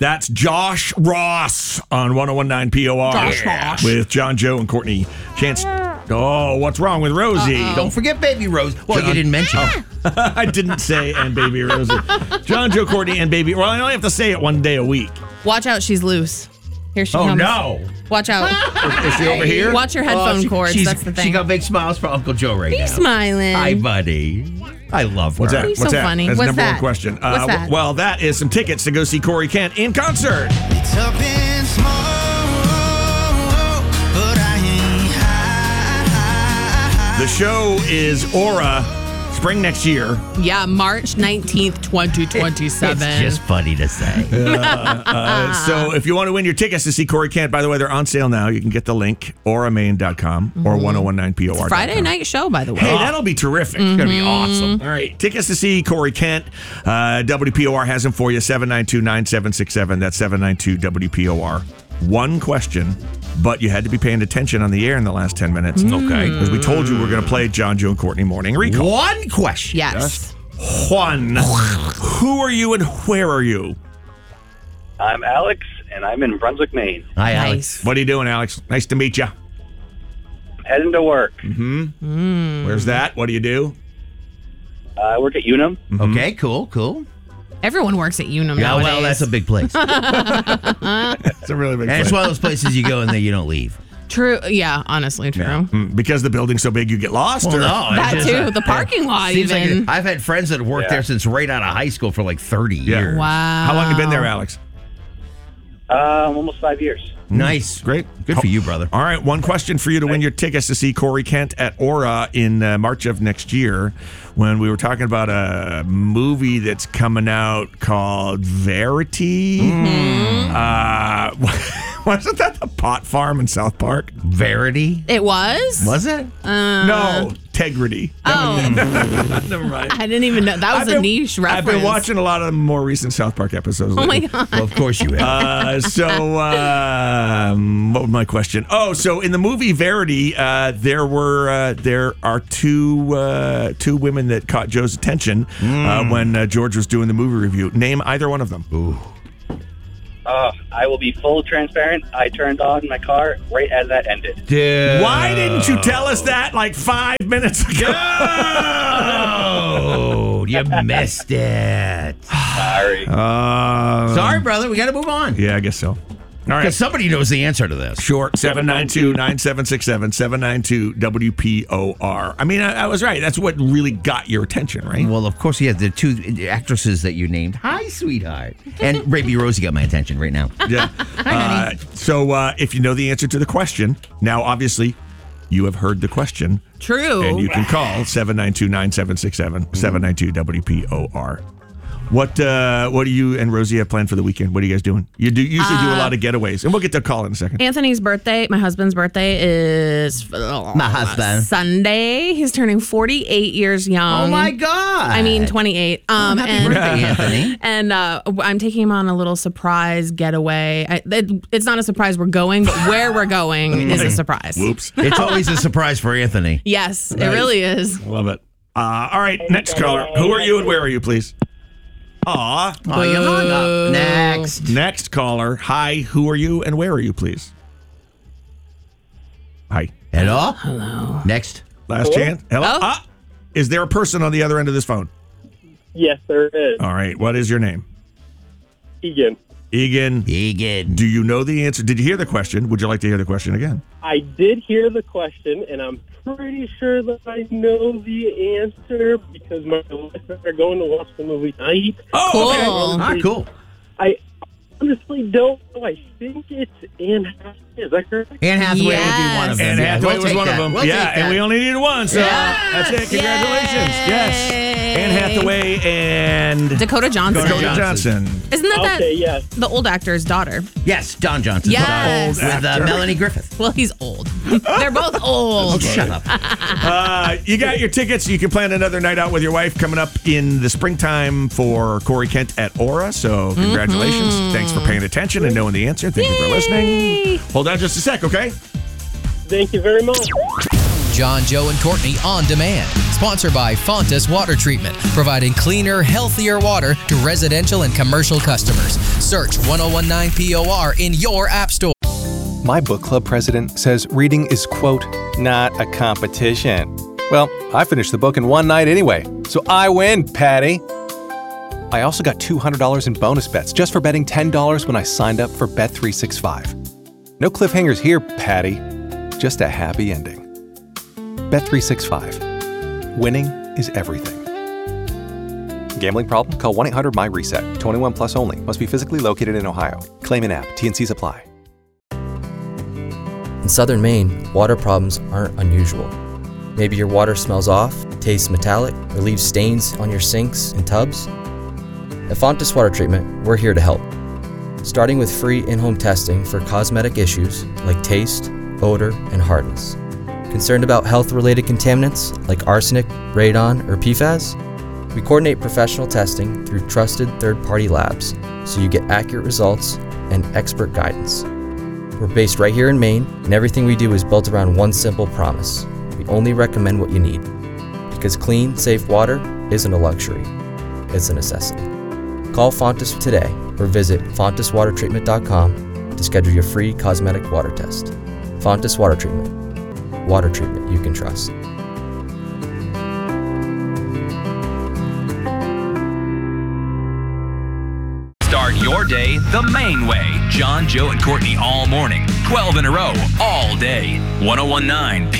That's Josh Ross on 101.9 POR. Josh Ross. With John, Joe, and Courtney. Chance. Oh, what's wrong with Rosie? Don't forget Baby Rose. Well, you didn't mention it. I didn't say and Baby Rosie. John, Joe, Courtney, and Baby. Well, I only have to say it one day a week. Watch out, she's loose. Here she Oh, comes. no. Watch out. Is she over here? Watch your headphone cords. That's the thing. She got big smiles for Uncle Joe right now. He's smiling. Hi, buddy. I love her. What's that? He's What's so that? funny. That's What's number that? one question. What's that? Well, that is some tickets to go see Corey Kent in concert. It's up in smoke, but I ain't high. The show is Aura, spring next year. Yeah, March 19th, 2027. It's just funny to say. So if you want to win your tickets to see Corey Kent, by the way, they're on sale now. You can get the link, auramain.com or 1019POR. Friday night show, by the way. Hey, that'll be terrific. It's going to be awesome. All right. Tickets to see Corey Kent. WPOR has them for you, 792-9767. That's 792-WPOR. One question, but you had to be paying attention on the air in the last 10 minutes. Okay. Because we told you we're going to play John, Joe, and Courtney Morning Recall. One question. Yes. Juan, who are you and where are you? I'm Alex, and I'm in Brunswick, Maine. Hi, Alex. Nice. What are you doing, Alex? Nice to meet you. Heading to work. Where's that? What do you do? I work at Unum. Okay, cool. Everyone works at Unum Yeah, nowadays. well, that's a big place. and It's a really big it's place. one of those places you go and then you don't leave. True. Yeah, honestly, true. Because the building's so big, you get lost? or? That too. The parking lot, Seems like even. I've had friends that have worked there since right out of high school for like 30 years. Wow. How long you been there, Alex? Almost 5 years. Nice. Great. Good for you, brother. All right, one question for you to win your tickets to see Corey Kent at Aura in March of next year, when we were talking about a movie that's coming out called Verity. Wasn't that the pot farm in South Park? Verity? It was? Was it? No, Tegrity. Oh, Never mind. I didn't even know. That was a niche reference. I've been watching a lot of the more recent South Park episodes. Oh, my lately. God. Well, of course you have. What was my question? Oh, so in the movie Verity, there are two women that caught Joe's attention when George was doing the movie review. Name either one of them. Ooh. I will be full transparent. I turned on my car right as that ended. Dude. Why didn't you tell us that like 5 minutes ago? Oh, you missed it. Sorry. Sorry, brother. We got to move on. Yeah, I guess so. All right. Because somebody knows the answer to this. Short 792-9767 792-WPOR. I mean, I was right. That's what really got your attention, right? Well, of course, the two actresses that you named. Hi, sweetheart. And Baby Rosie got my attention right now. Yeah. So if you know the answer to the question, now obviously you have heard the question. True. And you can call 792-9767 792-WPOR. What do you and Rosie have planned for the weekend? What are you guys doing? You usually do a lot of getaways, and we'll get to call in a second. Anthony's birthday, my husband's birthday, is My husband. Sunday. He's turning 48 years young. Oh, my God. I mean, 28. Happy birthday, Anthony. And I'm taking him on a little surprise getaway. It's not a surprise we're going, but where we're going is a surprise. Whoops. It's always a surprise for Anthony. Yes, it really is. Love it. All right, next caller. Who are you and where are you, please? Aw. Oh, you hung up. Next. Next caller. Hi, who are you and where are you, please? Hi. Hello? Hello. Next. Last chance. Hello? Oh. Is there a person on the other end of this phone? Yes, there is. All right. What is your name? Egan. Egan. Egan. Do you know the answer? Did you hear the question? Would you like to hear the question again? I did hear the question, and I'm pretty sure that I know the answer because my wife and I are going to watch the movie tonight. Oh, Cool. okay. Ah, cool. I honestly don't know. I think it's Anne Hathaway. Is that correct? Anne Hathaway would be one of them. Anne Yeah, Hathaway we'll was take one of that. them. We'll Yeah, take and that. we only needed one, so that's it. Congratulations. Yes. Anne Hathaway and Dakota Johnson. Dakota Johnson. Isn't that Okay, yes. the old actor's daughter? Yes, Don Johnson. Yes. With Melanie Griffith. Well, he's old. They're both old. Oh, shut up. You got your tickets. You can plan another night out with your wife coming up in the springtime for Corey Kent at Aura. So congratulations. Thanks for paying attention and knowing the answer. Thank you for listening. Hold on just a sec, okay? Thank you very much. John, Joe, and Courtney On Demand. Sponsored by Fontis Water Treatment, providing cleaner, healthier water to residential and commercial customers. Search 1019 POR in your app store. My book club president says reading is, quote, not a competition. Well, I finished the book in one night anyway, so I win, Patty. I also got $200 in bonus bets just for betting $10 when I signed up for Bet365. No cliffhangers here, Patty. Just a happy ending. Bet365. Winning is everything. Gambling problem? Call 1-800-MY-RESET. 21 plus only. Must be physically located in Ohio. Claim in app. T&Cs apply. In southern Maine, water problems aren't unusual. Maybe your water smells off, tastes metallic, or leaves stains on your sinks and tubs. At Fontis Water Treatment, we're here to help. Starting with free in-home testing for cosmetic issues like taste, odor, and hardness. Concerned about health-related contaminants like arsenic, radon, or PFAS? We coordinate professional testing through trusted third-party labs so you get accurate results and expert guidance. We're based right here in Maine, and everything we do is built around one simple promise. We only recommend what you need. Because clean, safe water isn't a luxury, it's a necessity. Call Fontis today or visit FontisWaterTreatment.com to schedule your free cosmetic water test. Fontis Water Treatment. Water treatment you can trust. Start your day the Maine way. John, Joe, and Courtney all morning. 12 in a row, all day. 1019